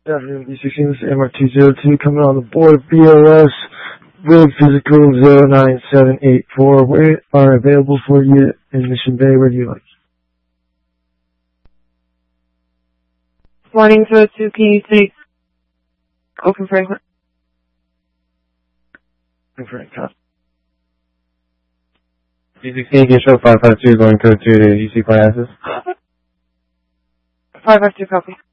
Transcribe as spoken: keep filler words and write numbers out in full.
Good afternoon, B sixteen. This is M R two zero two coming on the board. B O S with physical zero nine seven eight four. We are available for you in Mission Bay. Where do you like? Morning to two P six. Open Franklin. Open Franklin. B sixteen, can you show five five two going code two to U C classes? five five two copy.